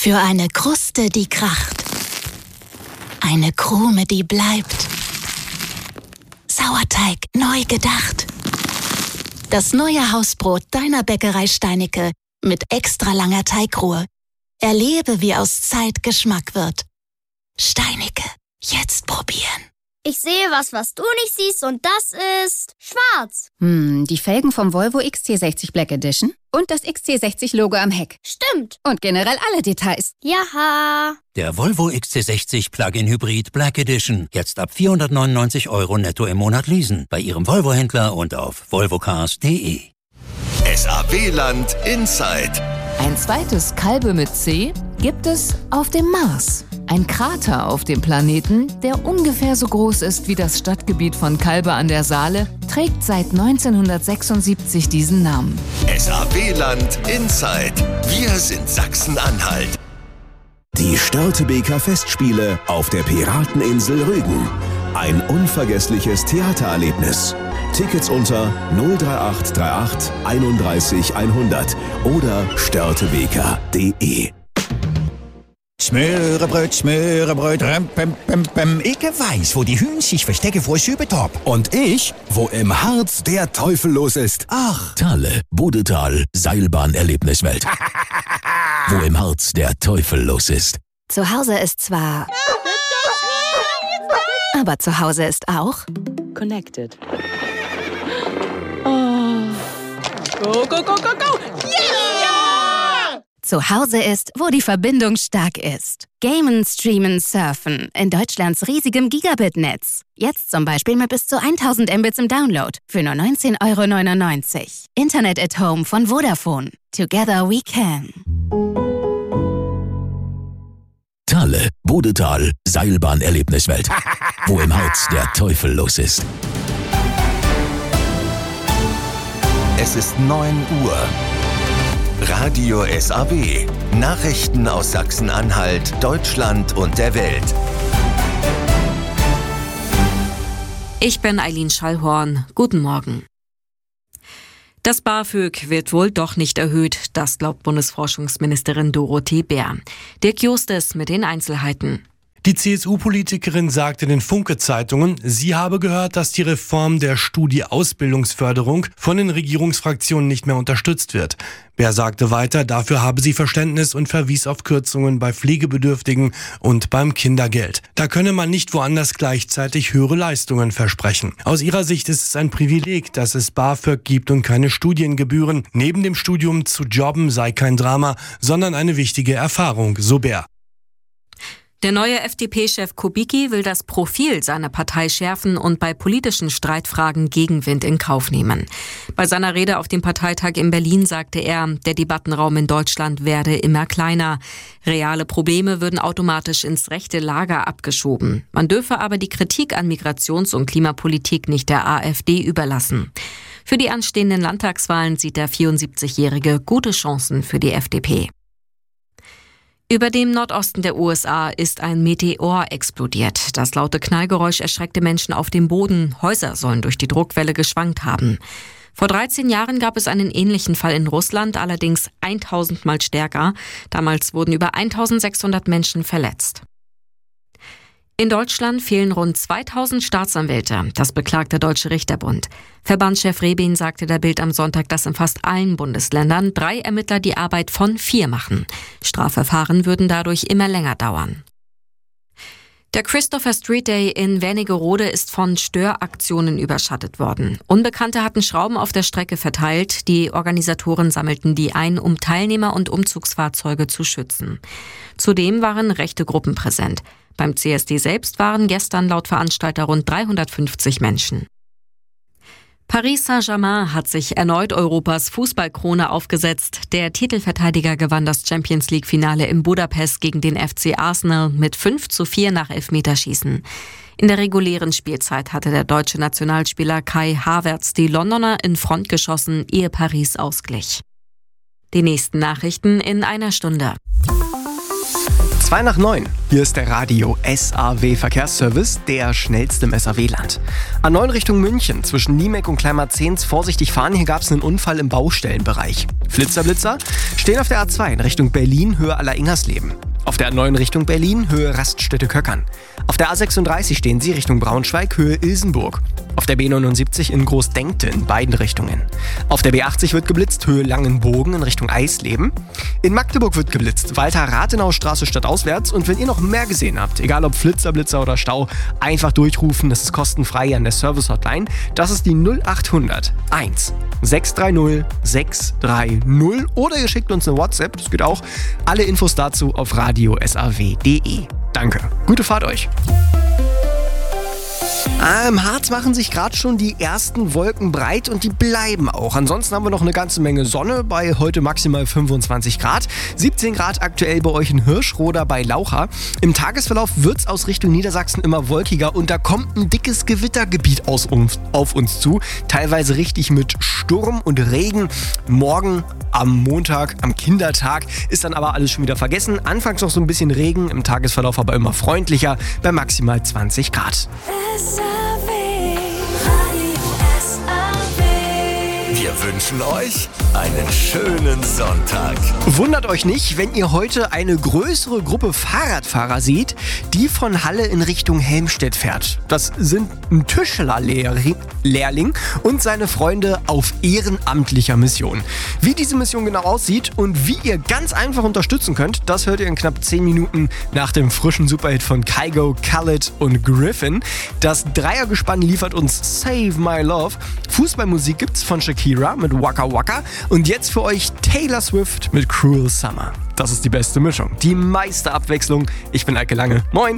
Für eine Kruste, die kracht. Eine Krume, die bleibt. Sauerteig neu gedacht. Das neue Hausbrot deiner Bäckerei Steinicke mit extra langer Teigruhe. Erlebe, wie aus Zeit Geschmack wird. Steinicke, jetzt probieren. Ich sehe was du nicht siehst, und das ist schwarz. Die Felgen vom Volvo XC60 Black Edition und das XC60-Logo am Heck. Stimmt. Und generell alle Details. Jaha. Der Volvo XC60 Plug-in Hybrid Black Edition. Jetzt ab 499 € netto im Monat leasen. Bei Ihrem Volvo-Händler und auf volvocars.de. SAW-Land Inside. Ein zweites Kalbe mit C gibt es auf dem Mars. Ein Krater auf dem Planeten, der ungefähr so groß ist wie das Stadtgebiet von Kalbe an der Saale, trägt seit 1976 diesen Namen. SAW-Land Inside. Wir sind Sachsen-Anhalt. Die Störtebeker Festspiele auf der Pirateninsel Rügen. Ein unvergessliches Theatererlebnis. Tickets unter 03838 31 100 oder störtebeker.de. Smörebröt, Ich weiß, wo die Hühn sich verstecken vor Sübetop. Und ich, wo im Harz der Teufel los ist. Ach. Thalle, Bodetal, Seilbahn-Erlebniswelt. Wo im Harz der Teufel los ist. Zu Hause ist zwar... aber zu Hause ist auch... Connected. Go, go, go, go, go! Yeah! Zu Hause ist, wo die Verbindung stark ist. Gamen, streamen, surfen in Deutschlands riesigem Gigabit-Netz. Jetzt zum Beispiel mit bis zu 1000 Mbits im Download für nur 19,99 €. Internet at Home von Vodafone. Together we can. Thalle, Bodetal, Seilbahn-Erlebniswelt. Wo im Harz der Teufel los ist. Es ist 9 Uhr. Radio SAW. Nachrichten aus Sachsen-Anhalt, Deutschland und der Welt. Ich bin Eileen Schallhorn. Guten Morgen. Das BAföG wird wohl doch nicht erhöht, das glaubt Bundesforschungsministerin Dorothee Bär. Dirk Justes mit den Einzelheiten. Die CSU-Politikerin sagte den Funke-Zeitungen, sie habe gehört, dass die Reform der Studie-Ausbildungsförderung von den Regierungsfraktionen nicht mehr unterstützt wird. Bär sagte weiter, dafür habe sie Verständnis und verwies auf Kürzungen bei Pflegebedürftigen und beim Kindergeld. Da könne man nicht woanders gleichzeitig höhere Leistungen versprechen. Aus ihrer Sicht ist es ein Privileg, dass es BAföG gibt und keine Studiengebühren. Neben dem Studium zu jobben sei kein Drama, sondern eine wichtige Erfahrung, so Bär. Der neue FDP-Chef Kubicki will das Profil seiner Partei schärfen und bei politischen Streitfragen Gegenwind in Kauf nehmen. Bei seiner Rede auf dem Parteitag in Berlin sagte er, der Debattenraum in Deutschland werde immer kleiner. Reale Probleme würden automatisch ins rechte Lager abgeschoben. Man dürfe aber die Kritik an Migrations- und Klimapolitik nicht der AfD überlassen. Für die anstehenden Landtagswahlen sieht der 74-Jährige gute Chancen für die FDP. Über dem Nordosten der USA ist ein Meteor explodiert. Das laute Knallgeräusch erschreckte Menschen auf dem Boden. Häuser sollen durch die Druckwelle geschwankt haben. Vor 13 Jahren gab es einen ähnlichen Fall in Russland, allerdings 1000-mal stärker. Damals wurden über 1600 Menschen verletzt. In Deutschland fehlen rund 2000 Staatsanwälte. Das beklagt der Deutsche Richterbund. Verbandschef Rebin sagte der Bild am Sonntag, dass in fast allen Bundesländern 3 Ermittler die Arbeit von 4 machen. Strafverfahren würden dadurch immer länger dauern. Der Christopher Street Day in Wernigerode ist von Störaktionen überschattet worden. Unbekannte hatten Schrauben auf der Strecke verteilt. Die Organisatoren sammelten die ein, um Teilnehmer und Umzugsfahrzeuge zu schützen. Zudem waren rechte Gruppen präsent. Beim CSD selbst waren gestern laut Veranstalter rund 350 Menschen. Paris Saint-Germain hat sich erneut Europas Fußballkrone aufgesetzt. Der Titelverteidiger gewann das Champions-League-Finale in Budapest gegen den FC Arsenal mit 5:4 nach Elfmeterschießen. In der regulären Spielzeit hatte der deutsche Nationalspieler Kai Havertz die Londoner in Front geschossen, ehe Paris ausglich. Die nächsten Nachrichten in einer Stunde. 8:02. Hier ist der Radio SAW Verkehrsservice, der schnellste im SAW-Land. A9 Richtung München, zwischen Niemek und Kleinmarzehns vorsichtig fahren. Hier gab es einen Unfall im Baustellenbereich. Flitzer stehen auf der A2 in Richtung Berlin, Höhe Aller-Ingersleben. Auf der A9 Richtung Berlin, Höhe Raststätte-Köckern. Auf der A36 stehen sie Richtung Braunschweig, Höhe Ilsenburg. Auf der B79 in Großdenkte in beiden Richtungen. Auf der B80 wird geblitzt, Höhe Langenbogen in Richtung Eisleben. In Magdeburg wird geblitzt, Walter-Rathenau-Straße stadtauswärts. Und wenn ihr noch mehr gesehen habt, egal ob Flitzer, Blitzer oder Stau, einfach durchrufen, das ist kostenfrei an der Service-Hotline. Das ist die 0800 1 630 630 oder ihr schickt uns eine WhatsApp, das geht auch. Alle Infos dazu auf radiosaw.de. Danke, gute Fahrt euch. Im Harz machen sich gerade schon die ersten Wolken breit und die bleiben auch. Ansonsten haben wir noch eine ganze Menge Sonne bei heute maximal 25 Grad. 17 Grad aktuell bei euch in Hirschroda bei Laucha. Im Tagesverlauf wird es aus Richtung Niedersachsen immer wolkiger und da kommt ein dickes Gewittergebiet auf uns zu. Teilweise richtig mit Sturm und Regen. Morgen am Montag, am Kindertag, ist dann aber alles schon wieder vergessen. Anfangs noch so ein bisschen Regen, im Tagesverlauf aber immer freundlicher bei maximal 20 Grad. Wir wünschen euch einen schönen Sonntag. Wundert euch nicht, wenn ihr heute eine größere Gruppe Fahrradfahrer seht, die von Halle in Richtung Helmstedt fährt. Das sind ein Tischlerlehrling und seine Freunde auf ehrenamtlicher Mission. Wie diese Mission genau aussieht und wie ihr ganz einfach unterstützen könnt, das hört ihr in knapp 10 Minuten nach dem frischen Superhit von Kygo, Khaled und Griffin. Das Dreiergespann liefert uns Save My Love. Fußballmusik gibt's von Shakira mit Waka Waka. Und jetzt für euch Taylor Swift mit Cruel Summer. Das ist die beste Mischung, die meiste Abwechslung. Ich bin Eike Lange. Moin!